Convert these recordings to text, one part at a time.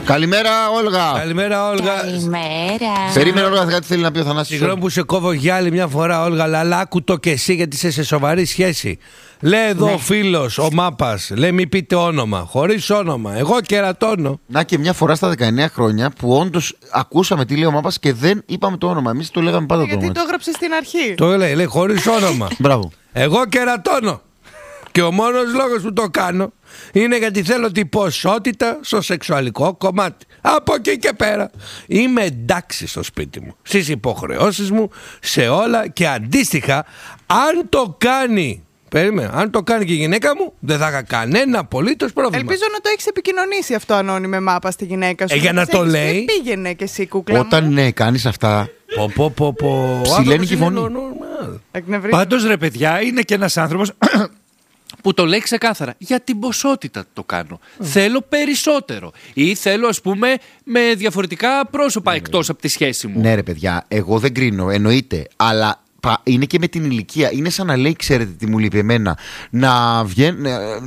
Καλημέρα, Όλγα. Καλημέρα, Όλγα. Καλημέρα. Περίμενε, Όλγα, κάτι θέλει να πει ο Θανάσης. Συγγνώμη που σε κόβω για άλλη μια φορά, Όλγα, αλλά άκου το και εσύ γιατί είσαι σε σοβαρή σχέση. Λέει εδώ ο φίλος, ο Μάπας, λέει μην πείτε όνομα. Χωρίς όνομα. Εγώ κερατώνω. Να και μια φορά στα 19 χρόνια που όντως ακούσαμε τι λέει ο Μάπας και δεν είπαμε το όνομα. Εμείς το λέγαμε πάντα το όνομα. Γιατί το έγραψε στην αρχή. Το λέει χωρίς όνομα. Μπράβο. Εγώ κερατώνω. Και ο μόνος λόγος που το κάνω είναι γιατί θέλω την ποσότητα στο σεξουαλικό κομμάτι. Από εκεί και πέρα είμαι εντάξει στο σπίτι μου, στις υποχρεώσεις μου, σε όλα και αντίστοιχα αν το κάνει, αν το κάνει και η γυναίκα μου δεν θα είχα κανένα απολύτως πρόβλημα. Ελπίζω να το έχεις επικοινωνήσει αυτό ανώνυμε Μάπα στη γυναίκα σου. Για να το λέει. Πήγαινε και εσύ κούκλα Όταν κάνεις αυτά ψηλαίνει και η φωνή. Πάντως ρε παιδιά είναι και ένας άνθρωπος που το λέει ξεκάθαρα. Για την ποσότητα το κάνω. Θέλω περισσότερο. Ή θέλω, ας πούμε, με διαφορετικά πρόσωπα εκτός από τη σχέση μου. Ναι, ρε παιδιά, εγώ δεν κρίνω, εννοείται. Αλλά είναι και με την ηλικία. Είναι σαν να λέει, ξέρετε τι μου λείπει εμένα, να βγαίνει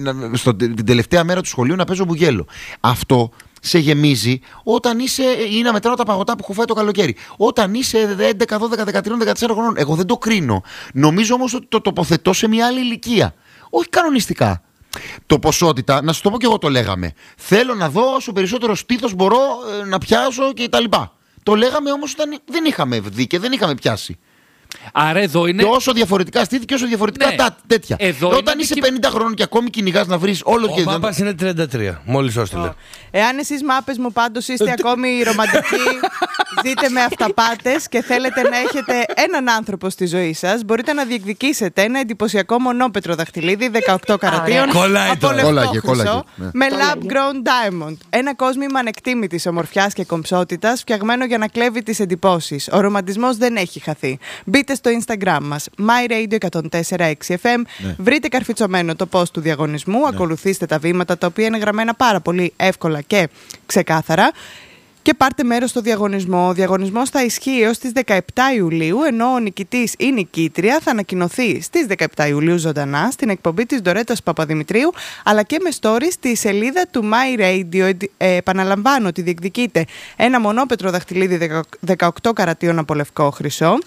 την τελευταία μέρα του σχολείου να παίζω μπουγέλο. Αυτό σε γεμίζει όταν είσαι, ή να μετράω τα παγωτά που έχω φάει το καλοκαίρι. Όταν είσαι 11, 12, 13, 14 χρονών. Εγώ δεν το κρίνω. Νομίζω όμως ότι το τοποθετώ σε μια άλλη ηλικία. Όχι κανονιστικά. Το ποσότητα, να σου το πω και εγώ το λέγαμε. Θέλω να δω όσο περισσότερο στήθος μπορώ να πιάσω και τα λοιπά. Το λέγαμε όμως όταν δεν είχαμε δει και δεν είχαμε πιάσει. Άρα εδώ είναι. Και όσο διαφορετικά στήθη και όσο διαφορετικά τέτοια. Όταν είσαι 50 χρόνων και ακόμη κυνηγάς να βρεις όλο και. Ο Μάπας είναι 33, μόλις όστειλε. Εάν εσείς Μάπες μου πάντως είστε ακόμη ρομαντικοί, ζείτε με αυταπάτες και θέλετε να έχετε έναν άνθρωπο στη ζωή σας, μπορείτε να διεκδικήσετε ένα εντυπωσιακό μονόπετρο δαχτυλίδι 18 καρατίων από λευκό χρυσό με lab grown diamond. Ένα κόσμημα ανεκτήμητης ομορφιάς και κομψότητας φτιαγμένο για να κλέβει τις εντυπώσεις. Ο ρομαντισμός δεν έχει χαθεί. Μπείτε στο Instagram μας, myradio1046fm, βρείτε καρφιτσωμένο το post του διαγωνισμού, ακολουθήστε τα βήματα τα οποία είναι γραμμένα πάρα πολύ εύκολα και ξεκάθαρα και πάρτε μέρος στο διαγωνισμό. Ο διαγωνισμός θα ισχύει έως τις 17 Ιουλίου, ενώ ο νικητής ή νικήτρια θα ανακοινωθεί στις 17 Ιουλίου ζωντανά στην εκπομπή της Ντορέτας Παπαδημητρίου, αλλά και με stories στη σελίδα του My Radio. Επαναλαμβάνω ότι διεκδικείται ένα μονόπετρο δαχτυλίδι 18 καρατίων από λευκό χρυσό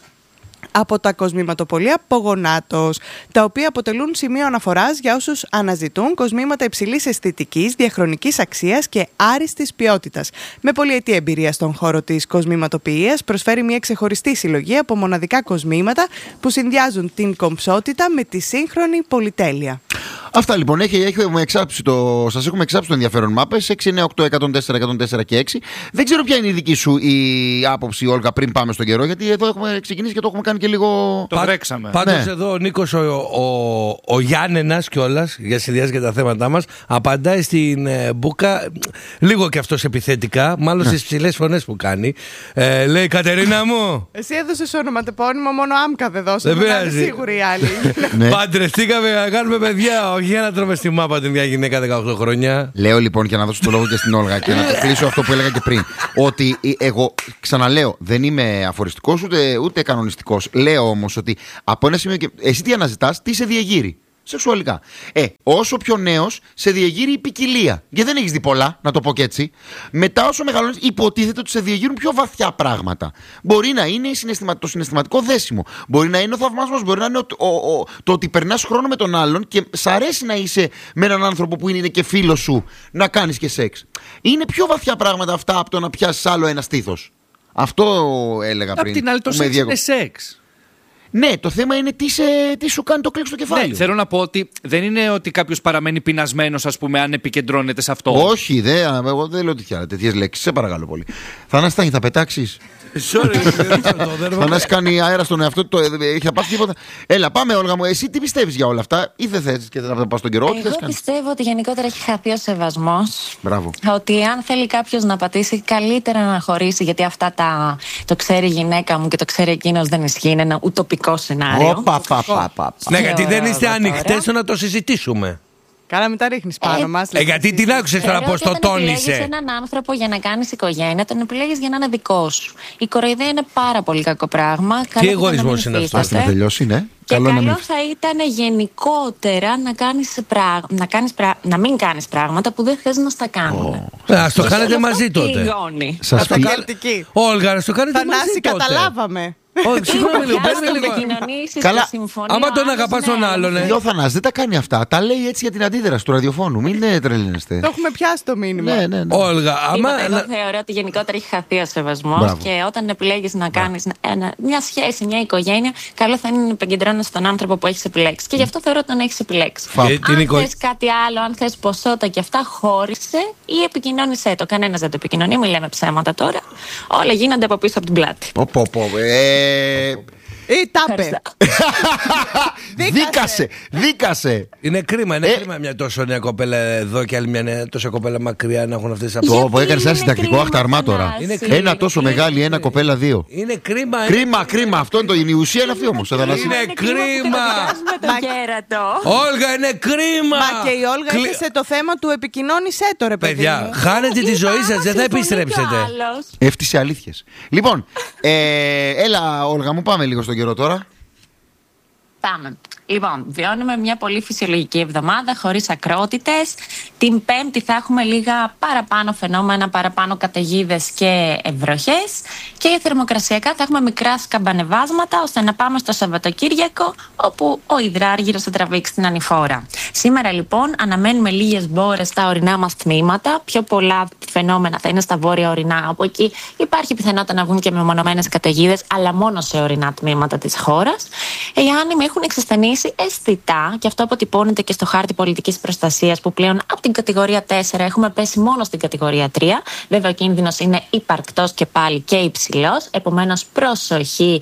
από τα κοσμήματοπολία Πογονάτος, τα οποία αποτελούν σημείο αναφοράς για όσους αναζητούν κοσμήματα υψηλής αισθητικής, διαχρονικής αξίας και άριστης ποιότητας. Με πολυετή εμπειρία στον χώρο της κοσμηματοποιίας, προσφέρει μια ξεχωριστή συλλογή από μοναδικά κοσμήματα που συνδυάζουν την κομψότητα με τη σύγχρονη πολυτέλεια. Αυτά λοιπόν, σας έχουμε εξάψει το ενδιαφέρον Μάπες 6, 9, 8, 104, 104 και 6. Δεν ξέρω ποια είναι η δική σου η άποψη, Όλγα, πριν πάμε στον καιρό, γιατί εδώ έχουμε ξεκινήσει και το έχουμε κάνει και λίγο. Το βρέξαμε. Πάντως εδώ ο Νίκος ο Γιάννενας κιόλας, για συνδυάζει και τα θέματά μας, απαντάει στην Μπούκα λίγο και αυτός επιθετικά, μάλλον στις ψηλές φωνές που κάνει. Λέει, Κατερίνα μου. Εσύ έδωσες ονοματεπώνυμο, μόνο άμκα δεν δώσαμε. Δεν πειράζει. Σίγουροι οι άλλοι. Παντρευτήκαμε να κάνουμε παιδιά. Όχι για να τρώμε στη μάπα την μια γυναίκα 18 χρόνια. Λέω λοιπόν, και να δώσω το λόγο και στην Όλγα και να το κλείσω αυτό που έλεγα και πριν. Ότι εγώ ξαναλέω, δεν είμαι αφοριστικός ούτε κανονιστικός. Λέω όμως ότι από ένα σημείο και. Εσύ τι αναζητάς, τι σε διεγείρει σεξουαλικά. Όσο πιο νέος, σε διεγείρει η ποικιλία. Γιατί δεν έχεις δει πολλά, να το πω και έτσι. Μετά, όσο μεγαλώνεις, υποτίθεται ότι σε διεγείρουν πιο βαθιά πράγματα. Μπορεί να είναι το συναισθηματικό δέσιμο. Μπορεί να είναι ο θαυμασμός. Μπορεί να είναι το ότι περνάς χρόνο με τον άλλον και σ' αρέσει να είσαι με έναν άνθρωπο που είναι και φίλος σου, να κάνεις και σεξ. Είναι πιο βαθιά πράγματα αυτά από το να πιάσεις άλλο ένα στήθος. Αυτό έλεγα πριν. Απ' την άλλη, το σεξ είναι σεξ. Ναι, το θέμα είναι τι σου κάνει το κλικ στο κεφάλι. Ναι, θέλω να πω ότι δεν είναι ότι κάποιος παραμένει πεινασμένος, ας πούμε, αν επικεντρώνεται σε αυτό. Όχι, εγώ δεν λέω τέτοιες λέξεις. Σε παρακαλώ πολύ. Θανάση, θα πετάξεις. Θανάση κάνει αέρα στον εαυτό του. Έχει πάθει τίποτα. Έλα, πάμε, Όλγα μου. Εσύ τι πιστεύεις για όλα αυτά, ή δεν θες και θα πας στον καιρό? Εγώ πιστεύω ότι γενικότερα έχει χαθεί ο σεβασμός. Μπράβο. Ότι αν θέλει κάποιος να πατήσει, καλύτερα να χωρίσει, γιατί αυτά το ξέρει η γυναίκα μου και το ξέρει εκείνος δεν ισχύει. Είναι ένα ουτοπικό σενάριο. Ναι, γιατί δεν είστε ανοιχτές στο να το συζητήσουμε. Καλά, μην τα ρίχνεις πάνω μας. Γιατί την άκουσες τώρα πώς το τόνισε. Όταν επιλέγεις έναν άνθρωπο για να κάνεις οικογένεια, τον επιλέγεις για να είναι δικό σου. Η κοροϊδία είναι πάρα πολύ κακό πράγμα. Τι εγωισμός είναι αυτό? Να τελειώσει, ναι. Και Καλό καλό να μην- θα ήταν γενικότερα να μην κάνεις πράγματα που δεν θες να στα κάνουν. Ας το κάνετε μαζί τότε. Πληγώνει. Σας φύγει. Καταπληκτική. Όλγα, να το κάνετε μαζί Θανάση, τότε. καταλάβαμε. Όχι, συγγνώμη λίγο, Πιάστε παίρνει με λίγο. επικοινωνήσεις Καλά. και συμφωνεί Άμα ο τον άλλος, αγαπάς ναι, τον άλλον, Η Όθανας δεν τα κάνει αυτά. Τα λέει έτσι για την αντίδραση του ραδιοφώνου. Μην τρελαίνεστε. Το έχουμε πιάσει το μήνυμα. Ναι. Όλγα, άμα. Τίποτα, εγώ θεωρώ ότι γενικότερα έχει χαθεί ο σεβασμός Μπράβο. και όταν επιλέγεις να κάνεις μια σχέση, μια οικογένεια, καλό θα είναι να επικεντρώνεσαι στον άνθρωπο που έχεις επιλέξει. Και γι' αυτό θεωρώ ότι τον έχεις επιλέξει. Αν θες κάτι άλλο, αν θες ποσότητα και αυτά, χώρισε ή επικοινώνησέ το. Κανένας δεν το επικοινωνεί, μην λέμε ψέματα τώρα. Όλα γίνονται από πίσω από την πλάτη. Ή τάπε. Ευχαριστώ. Δίκασε. Είναι κρίμα μια τόσο νέα κοπέλα εδώ και άλλη μια τόσο κοπέλα μακριά να έχουν αυτές τις Το απόψεις. που έκανε ένα είναι συντακτικό κρίμα, αχταρμά τώρα. Θανάση. Είναι Ένα τόσο μεγάλη, ένα κοπέλα δύο. Είναι κρίμα. Κρίμα. Αυτό είναι η ουσία είναι αυτή όμως. Είναι που κρίμα. καταδικάζουμε το κέρατο. Όλγα, είναι κρίμα. Μα και η Όλγα έθεσε το θέμα του επικοινώνησέ το, ρε παιδί Παιδιά, μου. χάνετε τη ζωή σας, δεν θα επιστρέψετε. Έφτιασε αλήθειες. Λοιπόν, έλα Όλγα μου, πάμε λίγο στον καιρό τώρα. Πάμε. Λοιπόν, βιώνουμε μια πολύ φυσιολογική εβδομάδα χωρίς ακρότητες. Την Πέμπτη θα έχουμε λίγα παραπάνω φαινόμενα, παραπάνω καταιγίδες και βροχές. Και θερμοκρασιακά θα έχουμε μικρά σκαμπανεβάσματα ώστε να πάμε στο Σαββατοκύριακο, όπου ο υδράργυρος θα τραβήξει την ανηφόρα. Σήμερα λοιπόν αναμένουμε λίγες μπόρες στα ορεινά μας τμήματα. Πιο πολλά φαινόμενα θα είναι στα βόρεια ορεινά, όπου εκεί υπάρχει πιθανότητα να βγουν και μεμονωμένες καταιγίδες, αλλά μόνο σε ορεινά τμήματα της χώρας. Οι άνεμοι έχουν εξασθενήσει αισθητά, και αυτό αποτυπώνεται και στο χάρτη πολιτικής προστασίας, που πλέον από την κατηγορία 4 έχουμε πέσει μόνο στην κατηγορία 3. Βέβαια, ο κίνδυνος είναι υπαρκτός και πάλι και υψηλός. Επομένως, προσοχή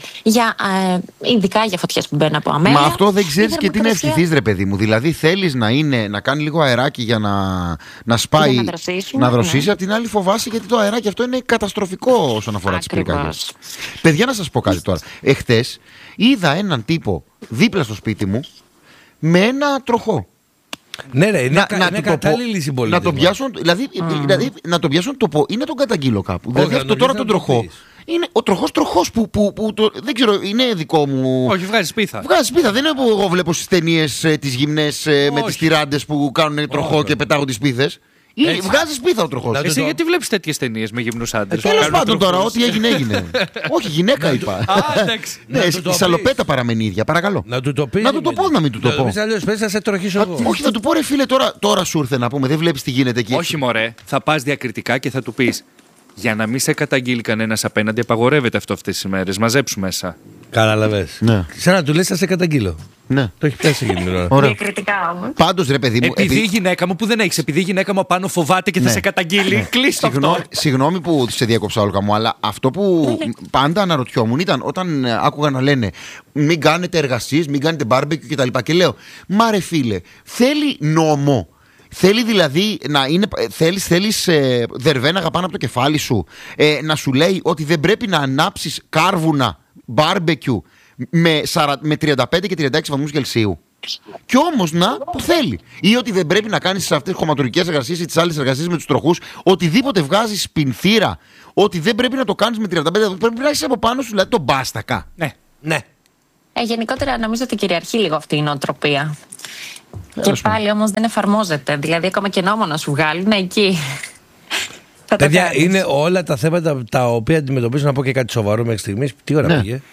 ειδικά για φωτιές που μπαίνουν από αμέλεια. Μα αυτό δεν ξέρεις και τι να θερμοκρασία- ευχηθείς, ρε παιδί μου. Δηλαδή θέλεις να κάνει λίγο αεράκι για να σπάει. Για να δροσίσουμε, να δροσίσει. ναι. Απ' την άλλη φοβάσαι γιατί το αεράκι αυτό είναι καταστροφικό όσον αφορά τις Ακριβώς. πυρκαγιές. Παιδιά, να σας πω κάτι τώρα. Εχθές είδα έναν τύπο δίπλα στο σπίτι μου με ένα τροχό. Ναι, ρε, είναι του το πω- κατάλληλη συμπολίτευμα. Να τον πιάσουν, δηλαδή να τον πιάσουν το πω ή να τον καταγγείλω κάπου. Δηλαδή να αυτό τον τώρα πεις, τον να τον τροχό. πεις. Είναι ο τροχός που δεν ξέρω, είναι δικό μου. Όχι, βγάζει πίθα. Βγάζει πίθα, δεν είναι που εγώ βλέπω στις ταινίες τις γυμνές με τις τυράντες που κάνουν τροχό και πετάγουν τις πίθες. Βγάζει πίθα ο τροχός. Εσύ γιατί βλέπει τέτοιες ταινίες με γυμνούς άντρες? Τέλος πάντων τώρα, ό,τι έγινε έγινε. Όχι, γυναίκα είπα. Α, εντάξει. Ναι, Να του το η σαλοπέτα παραμένει ίδια, παρακαλώ. Να του το πει. Να του το πω, να μην του το πω. Αλλιώς πες, θα σε τροχίσω εγώ. Όχι, θα του πω ρε φίλε, τώρα σου ήρθε να πούμε, δεν βλέπεις τι γίνεται εκεί. Όχι, μωρέ. Θα πας διακριτικά και θα του πεις: για να μην σε καταγγείλει κανένας απέναντι, απαγορεύεται αυτό αυτές τις ημέρες. Μαζέψου μέσα. Κατάλαβες. Ναι. Σαν να του λες, θα σε καταγγείλω. Ναι. Το έχει πιάσει εκείνη την ώρα. Ωραία. Διακριτικά όμως. Πάντως ρε παιδί μου. Επειδή η γυναίκα μου που δεν έχεις, επειδή η γυναίκα μου απάνω φοβάται και θα Ναι. σε καταγγείλει, κλείστο αυτό. Συγγνώμη που σε διέκοψα, Όλγα μου, αλλά αυτό που πάντα αναρωτιόμουν ήταν όταν άκουγα να λένε μην κάνετε εργασίες, μην κάνετε μπάρμπεκιου κτλ. Και λέω, μα ρε φίλε, θέλει νόμο. Θέλει δηλαδή να είναι. Θέλεις δερβέναγα πάνω από το κεφάλι σου. Να σου λέει ότι δεν πρέπει να ανάψεις κάρβουνα μπάρμπεκιου με 35 και 36 βαθμούς Κελσίου. Κι όμως να που θέλει. Ή ότι δεν πρέπει να κάνεις αυτές τις χωματουργικές εργασίες ή τις άλλες εργασίες με τους τροχούς. Οτιδήποτε βγάζεις πινθήρα. Ότι δεν πρέπει να το κάνεις με 35. Πρέπει να έχεις από πάνω σου δηλαδή τον μπάστακα. Ναι. Ναι. Γενικότερα νομίζω ότι κυριαρχεί λίγο αυτή η νοοτροπία. Και πάλι όμως δεν εφαρμόζεται. Δηλαδή, ακόμα και νόμο να σου βγάλουν εκεί. Θα το Παιδιά, κάνεις. είναι όλα τα θέματα τα οποία αντιμετωπίζουν. Να πω και κάτι σοβαρό μέχρι στιγμής. Τι ώρα Ναι. πήγε?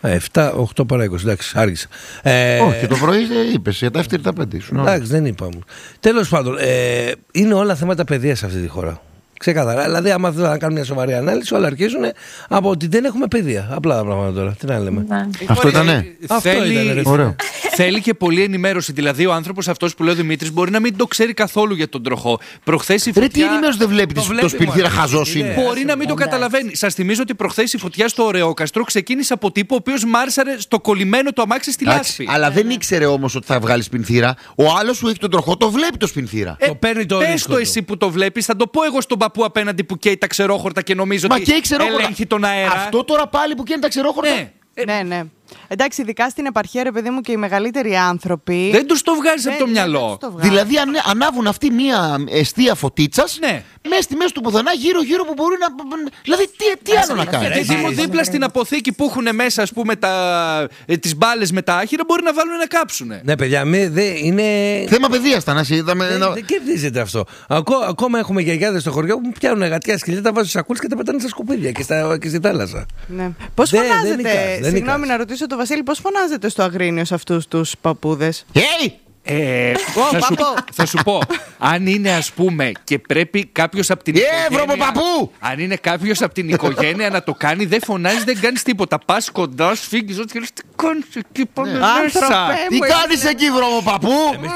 7-8 παρά 20. Εντάξει, άργησα. Όχι, και το πρωί είπες για τα F35. Εντάξει, δεν είπαμε. Τέλος πάντων, είναι όλα θέματα παιδείας σε αυτή τη χώρα. Ξεκάθαρα. Δηλαδή, άμα θέλουν να κάνουν μια σοβαρή ανάλυση, όλα αρχίζουν από ότι δεν έχουμε παιδεία. Απλά τα πράγματα τώρα. Τι να λέμε. Ναι. Αυτό ήτανε. Αυτό ήταν, ρε. Ωραίο. Θέλει και πολλή ενημέρωση. Δηλαδή, ο άνθρωπος αυτός που λέει ο Δημήτρης μπορεί να μην το ξέρει καθόλου για τον τροχό. Προχθές η Ρε, φωτιά. τι ενημέρωση δεν βλέπει, το σπιρθήρα χαζός είναι. Μπορεί να μην το καταλαβαίνει. Σας θυμίζω ότι προχθές η φωτιά στο Ωρεόκαστρο ξεκίνησε από τύπο ο οποίος μάρσαρε στο κολλημένο το αμάξι στη λάσπη. Αλλά δεν ήξερε όμως ότι θα βγάλει σπινθήρα. Ο άλλος που έχει τον τροχό το βλέπει το σπινθήρα. Το παίρνει το Πες ρίσκο το του. εσύ που το βλέπεις, θα το πω εγώ στον παππού απέναντι που καίει τα ξερόχορτα και νομίζω Μα ότι και η ξερόχορτα. ελέγχει τον αέρα. Αυτό τώρα πάλι που καίνε τα ξερόχορτα. Ναι. Ναι, ναι. Εντάξει, ειδικά στην επαρχία, ρε παιδί μου, και οι μεγαλύτεροι άνθρωποι. Δεν τους το βγάζεις από το μυαλό. Δηλαδή, ανάβουν αυτοί μία εστία φωτίτσας, Ναι. μέσα στη μέση του πουθενά, γύρω-γύρω που μπορεί να. Δηλαδή, τι άλλο να κάνει. Γιατί μου δίπλα στην αποθήκη που έχουν μέσα, ας πούμε, τις μπάλες με τα άχυρα, μπορεί να βάλουν να κάψουνε. Ναι, παιδιά, είναι. Θέμα παιδείας, Θανάση. Δεν κερδίζεται αυτό. Ακόμα έχουμε γιαγιάδες στο χωριό που πιάνουν γατιά σκυλιά, τα βάζουν σε σακούλες και τα πετάνε στα σκουπίδια και στη θάλασσα. Ναι. Πώς φωνάζετε, συγγνώμη να ρωτήσω το Βασίλη, πώς φωνάζετε στο Αγρίνιο σε αυτούς τους παππούδες? Hey! Θα σου πω, αν είναι, ας πούμε, και πρέπει κάποιος από την οικογένεια. Αν είναι κάποιος από την οικογένεια να το κάνει, δεν φωνάζει, δεν κάνεις τίποτα. Πας κοντά, σφίγγεις ό,τι θέλεις. Τι κάνεις εκεί, πάμε μέσα. Τι κάνεις εκεί, βρωμοπαππού?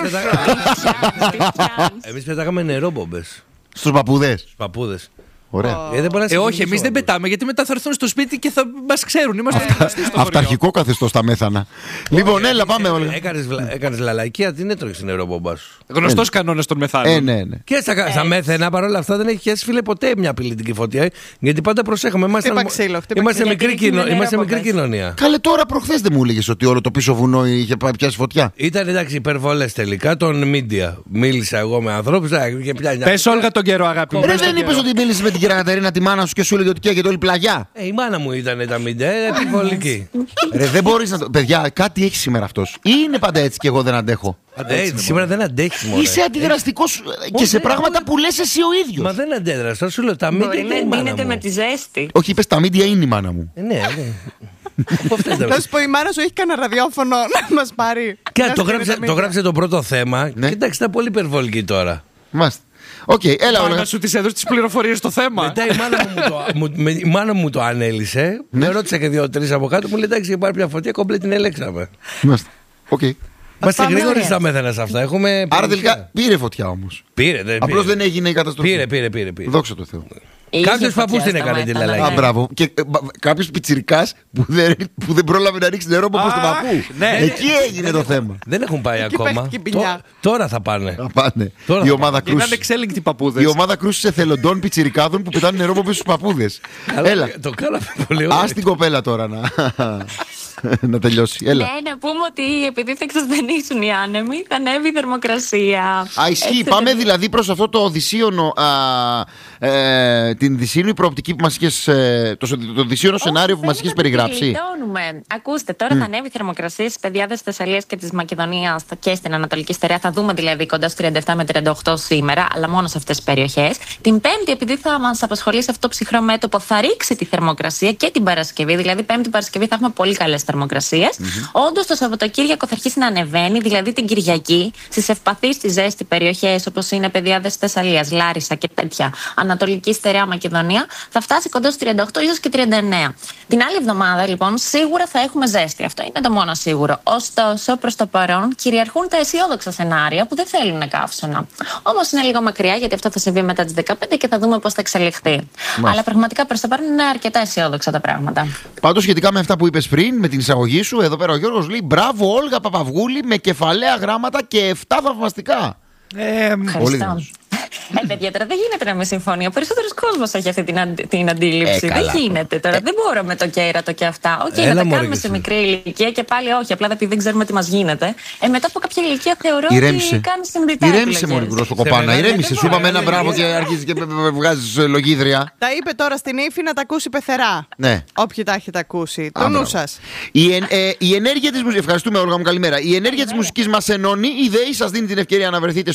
Εμείς πετάγαμε νερόμπομπες Στους παππούδες. Ωραία. Όχι, εμείς δεν πετάμε, γιατί μετά θα έρθουν στο σπίτι και θα μας ξέρουν. Είμαστε γνωστοί στο χωριό. Αυταρχικό καθεστώς τα μέθανα. Λοιπόν, έλα, πάμε όλα. Έκανες λαλακία, τι έτρωγες στην νερόμπομπα σου? Γνωστός κανόνας των μεθάνων. Ναι. Και στα μέθαινα παρόλα αυτά δεν έχει χέσει, φίλε, ποτέ μια απειλητική φωτιά. Γιατί πάντα προσέχουμε. Είμαστε μικρή κοινωνία. Καλέ, τώρα προχθές δεν μου έλεγες ότι όλο το πίσω βουνό είχε πιάσει φωτιά? Ήταν, εντάξει, υπερβολές τελικά των media. Μίλησα εγώ με ανθρώπους. Πες, Όλγα, τον καιρό, αγάπη μου. Δεν είπες ότι μίλησες με την κυρία Κατερίνα, τη μάνα σου, και σου έλεγε ότι καίγεται όλη πλαγιά? Η μάνα μου ήταν τα media, επιβολική. Ρε, δεν μπορείς να το. Παιδιά, κάτι έχει σήμερα αυτός. Ή είναι πάντα έτσι και εγώ δεν αντέχω? Σήμερα δεν αντέχεις μόνο. Είσαι αντιδραστικός και σε πράγματα που λες εσύ ο ίδιος. Μα δεν αντέδρασα, σου λέω, τα media Μπορεί είναι η να μάνα ντύνεται μου. με τη ζέστη. Όχι, είπες τα media είναι η μάνα μου. Ναι. Θα σου πω, η μάνα σου έχει κανένα ραδιόφωνο να μας πάρει? Και το γράψε το πρώτο θέμα. Ναι. Κοιτάξτε, ήταν πολύ υπερβολική τώρα. Μάλιστα. Οκ, έλα, Όλγα. Να σου τις έδωσε τις πληροφορίες στο θέμα. Μετά η μάνα μου το ανέλησε. Με ρώτησε και 2-3 από κάτω. Μου λέει, εντάξει, υπάρχει μια φωτιά, κομπλέ την ελέξαμε. Μάλιστα. Οκ. Είμαστε γρήγοροι στα μέθανα σε αυτά. Άρα τελικά πήρε φωτιά όμως. Απλώς δεν έγινε η καταστροφή. Πήρε. Δόξα τω Θεώ. Κάποιος παππούς την έκανε τη λαλάκια. Α, μπράβο. Και κάποιος πιτσιρικάς που δεν πρόλαβε να ρίξει νερό από τον παππού. Εκεί έγινε το θέμα. Δεν έχουν πάει ακόμα. Τώρα θα πάνε. Η ομάδα Είναι κρούσης. ανεξέλεγκτοι παππούδες. Η ομάδα κρούσης εθελοντών πιτσιρικάδων που πετάνε νερό από πίσω στους παππούδες. Έλα. Το κάναμε πολύ ωραία. Ας την κοπέλα τώρα να τελειώσει. Έλα. Ναι, να πούμε ότι επειδή θα εξασθενήσουν οι άνεμοι, θα ανέβει η θερμοκρασία. Α, ισχύει. Πάμε δηλαδή προς αυτό το οδυσσίωνο, την δυσίωνη προοπτική που μας είχες, το δυσίωνο σενάριο που μας είχες περιγράψει. Γλιτώνουμε. Ακούστε, τώρα θα ανέβει η θερμοκρασία στις πεδιάδες της Θεσσαλίας και της Μακεδονίας και στην Ανατολική Στερεά. Θα δούμε δηλαδή κοντά στους 37 με 38 σήμερα, αλλά μόνο σε αυτές τις περιοχές. Την Πέμπτη, επειδή θα μας απασχολήσει αυτό το ψυχρό μέτωπο, θα ρίξει τη θερμοκρασία και την Παρασκευή. Δηλαδή, Πέμπτη Παρασκευή θα έχουμε πολύ καλές θερμοκρασίες. Όντως, το Σαββατοκύριακο θα αρχίσει να ανεβαίνει, δηλαδή την Κυριακή, στις ευπαθείς στη ζέστη περιοχές όπως είναι πεδιάδες της Θεσσαλίας, Λάρισα και τέτοια, Ανατολική Στερεά Μακεδονία, θα φτάσει κοντά στους 38 ίσως και 39. Την άλλη εβδομάδα, λοιπόν, σίγουρα θα έχουμε ζέστη. Αυτό είναι το μόνο σίγουρο. Ωστόσο, προς το παρόν, κυριαρχούν τα αισιόδοξα σενάρια που δεν θέλουν καύσωνα. Όμως είναι λίγο μακριά, γιατί αυτό θα συμβεί μετά τις 15 και θα δούμε πώς θα εξελιχθεί. Αλλά πραγματικά προς το παρόν είναι αρκετά αισιόδοξα τα πράγματα. Πάντως, σχετικά με αυτά που είπες πριν, με την εισαγωγή σου, εδώ πέρα ο Γιώργος λέει: μπράβο, Όλγα Παπαυγούλη, με κεφαλαία γράμματα και 7 θαυμαστικά. Ευχαριστώ. Παιδιά, τώρα δεν γίνεται να με συμφωνεί. Ο περισσότερος κόσμος έχει αυτή την αντίληψη. Δεν γίνεται τώρα. Δεν μπορώ με το κέρατο και αυτά. Οκ, να τα κάνουμε σε μικρή ηλικία και πάλι όχι. Απλά επειδή δεν ξέρουμε τι μας γίνεται. Μετά από κάποια ηλικία θεωρώ ότι κάνει συνειδητά. Ηρέμησε μόνο στο κοπάνα. Ηρέμησε. Σου είπαμε ένα μπράβο και αρχίζει και βγάζει λογίδρια. Τα είπε τώρα στην ύφη να τα ακούσει πεθερά. Ναι. Όποιοι τα έχετε ακούσει. Το νου σας. Η ενέργεια της μουσικής. Ευχαριστούμε, Όλγα μου, καλημέρα. Η ενέργεια της μουσικής μας ενώνει. Η ΔΕΗ σας δίνει την ευκαιρία να βρεθείτε